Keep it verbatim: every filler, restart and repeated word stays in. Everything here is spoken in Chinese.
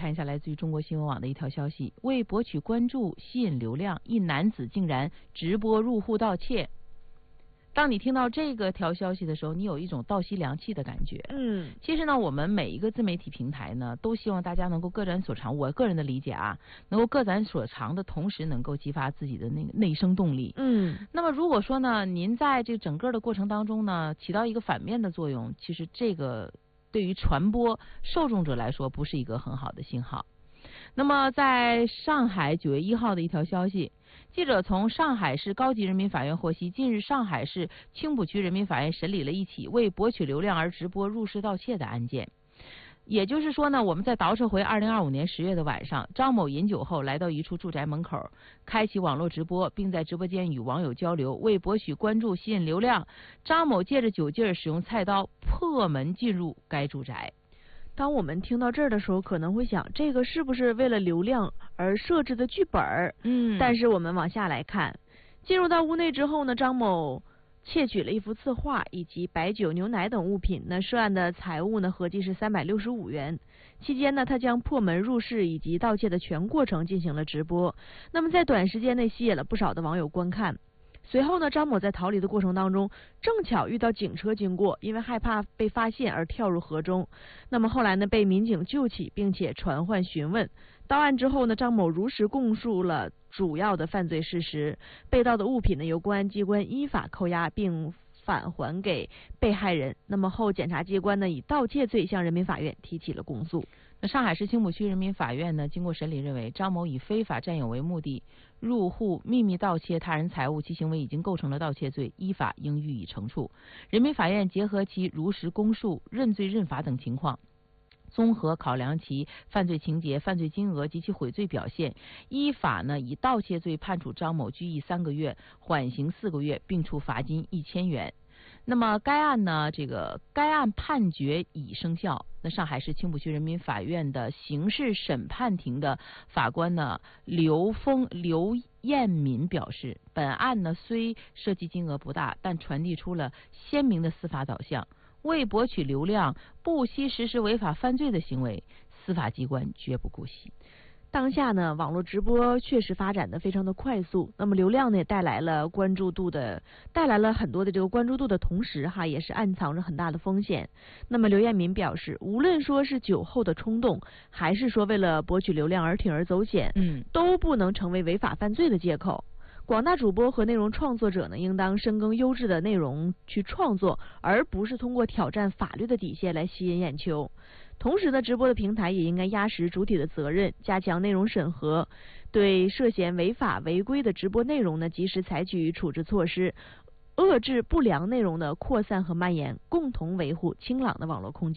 看一下来自于中国新闻网的一条消息：为博取关注、吸引流量，一男子竟然直播入户盗窃。当你听到这个条消息的时候，你有一种倒吸凉气的感觉。 嗯， 其实呢，我们每一个自媒体平台呢，都希望大家能够各展所长。我个人的理解啊，能够各展所长的同时，能够激发自己的那个内生动力。 嗯， 那么如果说呢，您在这整个的过程当中呢，起到一个反面的作用，其实这个对于传播受众者来说，不是一个很好的信号。那么在上海九月一号的一条消息，记者从上海市高级人民法院获悉，近日上海市青浦区人民法院审理了一起为博取流量而直播入室盗窃的案件。也就是说呢，我们再倒撤回二零二五年十月的晚上，张某饮酒后来到一处住宅门口，开启网络直播，并在直播间与网友交流。为博取关注、吸引流量，张某借着酒劲儿，使用菜刀破门进入该住宅。 当我们听到这儿的时候，可能会想，这个是不是为了流量而设置的剧本？ 嗯， 但是我们往下来看，进入到屋内之后呢，张某窃取了一幅字画以及白酒、牛奶等物品。那涉案的财物呢，合计是三百六十五元。期间呢，他将破门入室以及盗窃的全过程进行了直播。那么在短时间内吸引了不少的网友观看。随后呢，张某在逃离的过程当中，正巧遇到警车经过，因为害怕被发现而跳入河中。那么后来呢，被民警救起，并且传唤询问。到案之后呢，张某如实供述了主要的犯罪事实，被盗的物品呢由公安机关依法扣押并返还给被害人。那么后检察机关呢以盗窃罪向人民法院提起了公诉。 那上海市青浦区人民法院呢，经过审理认为，张某以非法占有为目的入户秘密盗窃他人财物，其行为已经构成了盗窃罪，依法应予以惩处。人民法院结合其如实供述、认罪认罚等情况，综合考量其犯罪情节、犯罪金额及其悔罪表现，依法呢以盗窃罪判处张某拘役三个月，缓刑四个月，并处罚金一千元。那么该案呢，这个该案判决已生效。那上海市青浦区人民法院的刑事审判庭的法官呢刘峰刘彦民表示，本案呢虽涉及金额不大，但传递出了鲜明的司法导向。为博取流量，不惜实施违法犯罪的行为，司法机关绝不姑息。 当下呢，网络直播确实发展的非常的快速，那么流量呢也带来了关注度的，带来了很多的这个关注度的同时哈，也是暗藏着很大的风险。那么刘彦民表示，无论说是酒后的冲动，还是说为了博取流量而铤而走险， 嗯， 都不能成为违法犯罪的借口。广大主播和内容创作者呢，应当深耕优质的内容去创作，而不是通过挑战法律的底线来吸引眼球。同时呢，直播的平台也应该压实主体的责任，加强内容审核，对涉嫌违法违规的直播内容呢，及时采取处置措施，遏制不良内容的扩散和蔓延，共同维护清朗的网络空间。